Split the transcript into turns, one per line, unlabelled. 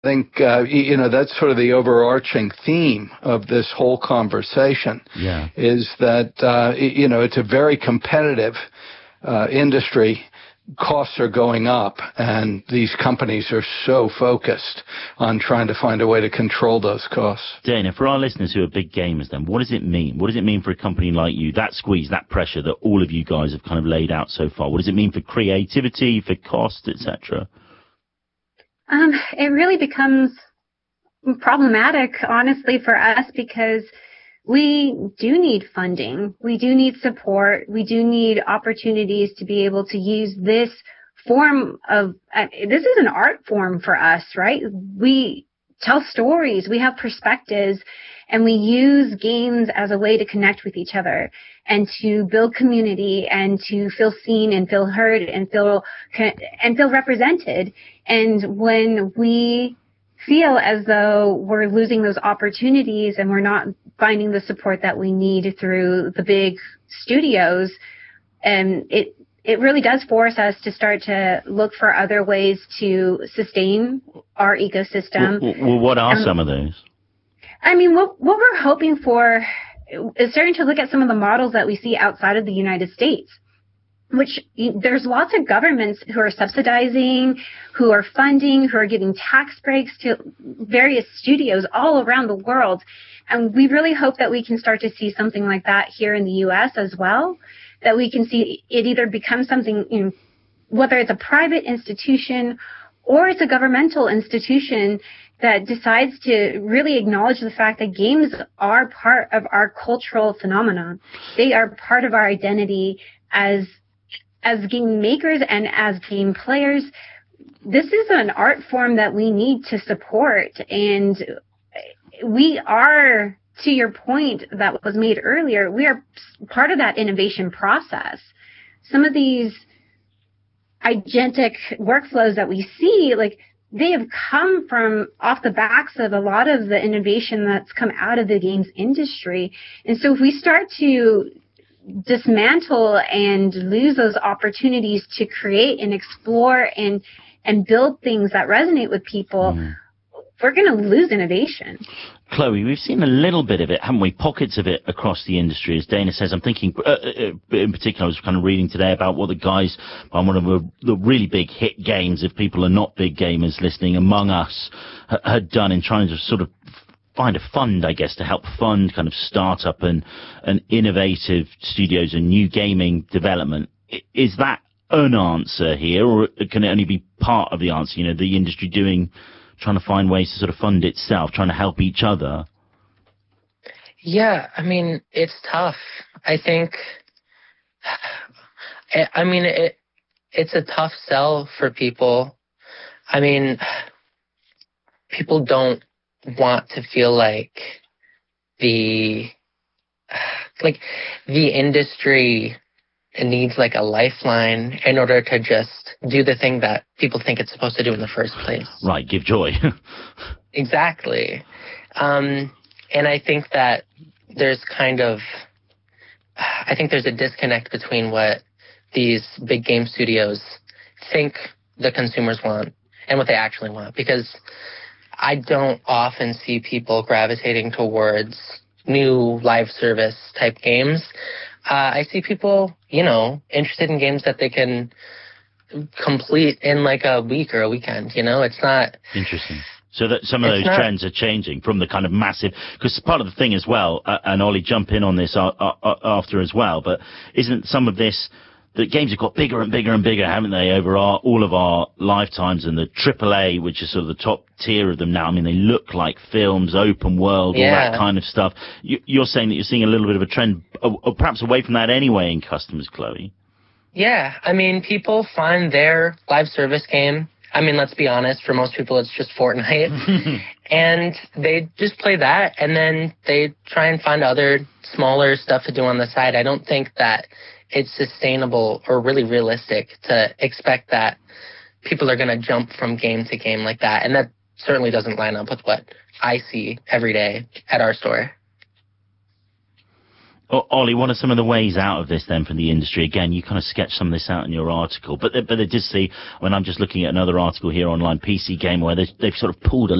think, that's sort of the overarching theme of this whole conversation.
Yeah.
Is that, it's a very competitive industry. Costs are going up, and these companies are so focused on trying to find a way to control those costs.
Dana, for our listeners who are big gamers then, what does it mean? What does it mean for a company like you, that squeeze, that pressure that all of you guys have kind of laid out so far? What does it mean for creativity, for cost, etc.?
It really becomes problematic, honestly, for us, because we do need funding. We do need support. We do need opportunities to be able to use this form of, this is an art form for us, right? We tell stories, we have perspectives, and we use games as a way to connect with each other and to build community and to feel seen and feel heard and feel represented. And when we feel as though we're losing those opportunities and we're not finding the support that we need through the big studios, and it really does force us to start to look for other ways to sustain our ecosystem.
Well, what are some of those?
I mean, what we're hoping for is starting to look at some of the models that we see outside of the United States, which there's lots of governments who are subsidizing, who are funding, who are giving tax breaks to various studios all around the world. And we really hope that we can start to see something like that here in the U.S. as well, that we can see it either become something, whether it's a private institution or it's a governmental institution that decides to really acknowledge the fact that games are part of our cultural phenomenon. They are part of our identity as game makers and as game players. This is an art form that we need to support, and we are, to your point that was made earlier, we are part of that innovation process. Some of these agentic workflows that we see, they have come from off the backs of a lot of the innovation that's come out of the games industry. And so if we start to dismantle and lose those opportunities to create and explore and build things that resonate with people, we're going to lose innovation.
Chloe, we've seen a little bit of it, haven't we? Pockets of it across the industry. As Dana says, I'm thinking, in particular, I was kind of reading today about what the guys on one of the really big hit games, if people are not big gamers listening, Among Us, had done in trying to sort of find a fund, I guess, to help fund kind of startup and innovative studios and new gaming development. Is that an answer here, or can it only be part of the answer? The industry trying to find ways to sort of fund itself, trying to help each other?
Yeah, I mean, it's tough. I think, it's a tough sell for people. I mean, people don't want to feel like the industry needs a lifeline in order to just do the thing that people think it's supposed to do in the first place.
Right, give joy.
Exactly. And I think that there's a disconnect between what these big game studios think the consumers want and what they actually want, because I don't often see people gravitating towards new live service type games. I see people, interested in games that they can complete in a week or a weekend. It's not
interesting. So that some of those trends are changing from the kind of massive, because part of the thing as well, and Ollie, jump in on this after as well, but isn't some of this, the games have got bigger and bigger and bigger, haven't they, over all of our lifetimes, and the AAA, which is sort of the top tier of them now, I mean, they look like films, open world, all that kind of stuff. You're saying that you're seeing a little bit of a trend, perhaps away from that anyway in customers, Chloe?
Yeah, I mean, people find their live service game, I mean, let's be honest, for most people it's just Fortnite, and they just play that, and then they try and find other smaller stuff to do on the side. I don't think that it's sustainable or really realistic to expect that people are going to jump from game to game like that. And that certainly doesn't line up with what I see every day at our store.
Ollie, what are some of the ways out of this then for the industry? Again, you kind of sketched some of this out in your article, but they did see, I mean, I'm just looking at another article here online, PC Gamer, where they've sort of pulled a